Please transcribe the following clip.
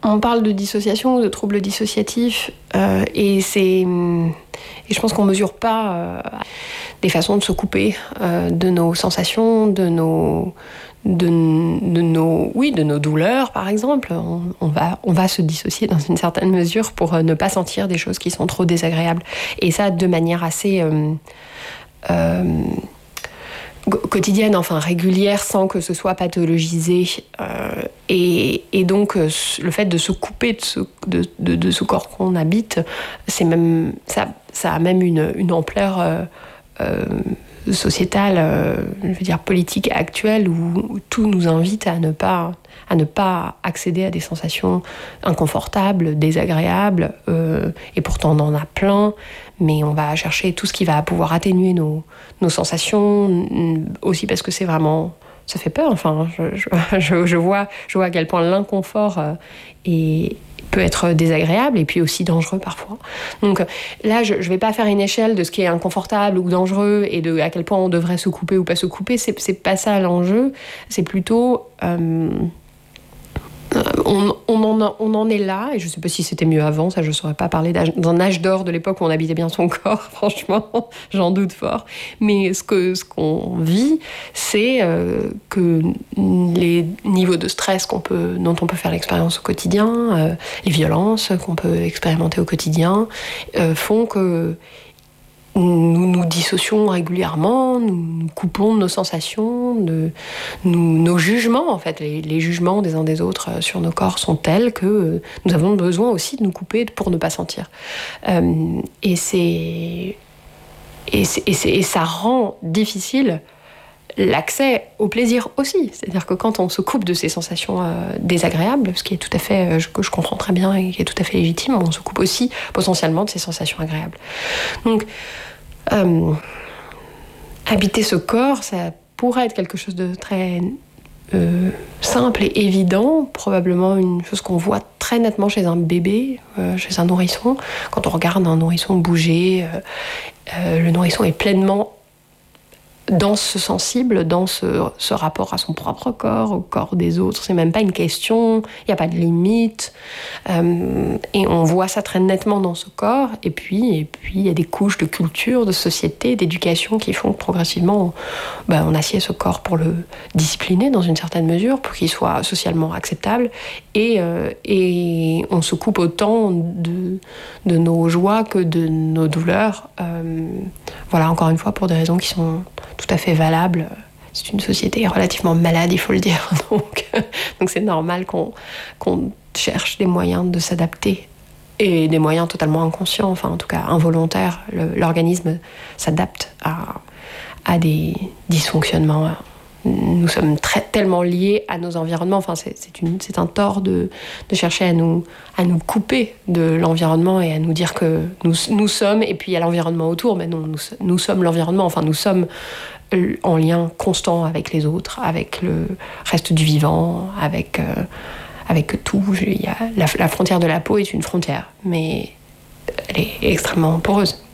On parle de dissociation ou de troubles dissociatifs et je pense qu'on mesure pas des façons de se couper de nos sensations, de nos douleurs, par exemple. On va se dissocier dans une certaine mesure pour ne pas sentir des choses qui sont trop désagréables. Et ça, de manière assez quotidienne, enfin régulière, sans que ce soit pathologisé. Et donc, le fait de se couper de ce corps qu'on habite, c'est même, ça a même une ampleur sociétale, je veux dire politique actuelle, où tout nous invite à ne pas accéder à des sensations inconfortables, désagréables, et pourtant on en a plein, mais on va chercher tout ce qui va pouvoir atténuer nos sensations, aussi parce que c'est vraiment... Ça fait peur, enfin, je vois à quel point l'inconfort peut être désagréable et puis aussi dangereux parfois. Donc là, je ne vais pas faire une échelle de ce qui est inconfortable ou dangereux et de à quel point on devrait se couper ou pas se couper. C'est pas ça l'enjeu. C'est plutôt... on en est là, et je ne sais pas si c'était mieux avant, ça je ne saurais pas parler d'un âge d'or de l'époque où on habitait bien son corps, franchement, j'en doute fort. Mais ce qu'on vit, c'est que les niveaux de stress dont on peut faire l'expérience au quotidien, les violences qu'on peut expérimenter au quotidien, font que nous nous dissocions régulièrement, nous coupons de nos sensations, nos jugements, en fait. Les jugements des uns des autres sur nos corps sont tels que nous avons besoin aussi de nous couper pour ne pas sentir. Et ça rend difficile l'accès au plaisir aussi. C'est-à-dire que quand on se coupe de ces sensations désagréables, ce qui est tout à fait, que je comprends très bien et qui est tout à fait légitime, on se coupe aussi potentiellement de ces sensations agréables. Donc, habiter ce corps, ça pourrait être quelque chose de très simple et évident, probablement une chose qu'on voit très nettement chez un bébé, chez un nourrisson. Quand on regarde un nourrisson bouger, le nourrisson est pleinement sensible dans ce rapport à son propre corps, au corps des autres. C'est même pas une question, il n'y a pas de limite. Et on voit ça très nettement dans ce corps. Et puis il y a des couches de culture, de société, d'éducation qui font que progressivement, on assied ce corps pour le discipliner dans une certaine mesure, pour qu'il soit socialement acceptable. Et on se coupe autant de nos joies que de nos douleurs. Voilà, encore une fois, pour des raisons qui sont tout à fait valable. C'est une société relativement malade, il faut le dire. Donc c'est normal qu'on cherche des moyens de s'adapter, et des moyens totalement inconscients, enfin en tout cas involontaires. L'organisme s'adapte à des dysfonctionnements. Nous sommes tellement liés à nos environnements. Enfin, c'est un tort de chercher à nous couper de l'environnement et à nous dire que nous sommes, et puis il y a l'environnement autour. Mais non, nous sommes l'environnement. Enfin, nous sommes en lien constant avec les autres, avec le reste du vivant, avec tout. La frontière de la peau est une frontière, mais elle est extrêmement poreuse.